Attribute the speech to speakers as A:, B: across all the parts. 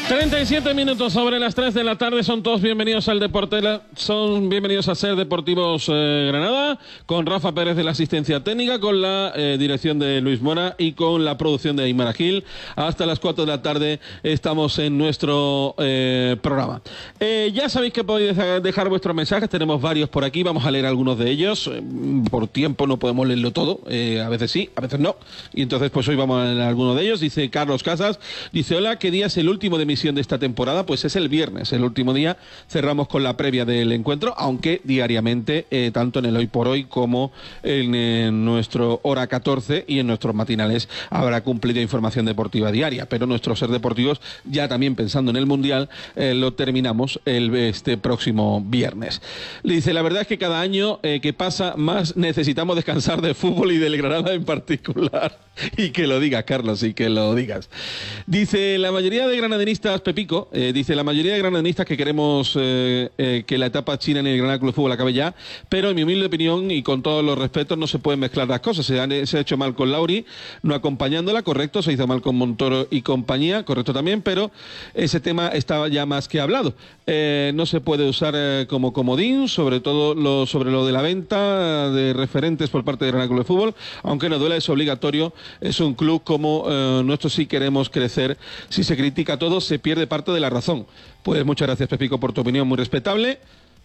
A: 37 minutos sobre las 3 de la tarde, son todos bienvenidos al Deportela, son bienvenidos a Ser Deportivos Granada, con Rafa Pérez de la asistencia técnica, con la dirección de Luis Mora y con la producción de Aymara Gil. Hasta las 4 de la tarde estamos en nuestro programa. Ya sabéis que podéis dejar vuestros mensajes, tenemos varios por aquí, vamos a leer algunos de ellos. Por tiempo no podemos leerlo todo, a veces sí, a veces no, y entonces pues hoy vamos a leer algunos de ellos. Dice Carlos Casas, dice: hola, ¿qué día es el último de emisión de esta temporada? Pues es el viernes, el último día. Cerramos con la previa del encuentro, aunque diariamente, tanto en el Hoy por Hoy como en nuestro Hora 14 y en nuestros matinales habrá cumplida información deportiva diaria, pero nuestros Ser Deportivos, ya también pensando en el Mundial, lo terminamos este próximo viernes. Le dice: la verdad es que cada año que pasa más necesitamos descansar de fútbol y del Granada en particular. Y que lo digas, Carlos, y que lo digas. Dice: la mayoría de granadinistas, Pepico, dice: la mayoría de granadinistas que queremos que la etapa china en el Granada Club de Fútbol acabe ya, pero en mi humilde opinión y con todos los respetos no se pueden mezclar las cosas. Se ha hecho mal con Lauri, no acompañándola, correcto, se hizo mal con Montoro y compañía, correcto también, pero ese tema estaba ya más que hablado. No se puede usar como comodín, sobre todo sobre lo de la venta de referentes por parte del Granada Club de Fútbol, aunque no duela, es obligatorio. Es un club como nuestro, si queremos crecer. Si se critica todo, se pierde parte de la razón. Pues muchas gracias, Pepico, por tu opinión, muy respetable.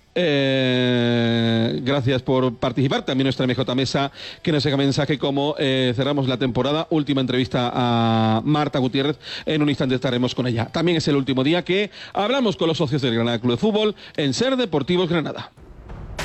A: Gracias por participar. También nuestra MJ Mesa, que nos haga mensaje como cerramos la temporada. Última entrevista a Marta Gutiérrez, en un instante estaremos con ella. También es el último día que hablamos con los socios del Granada Club de Fútbol en Ser Deportivos Granada.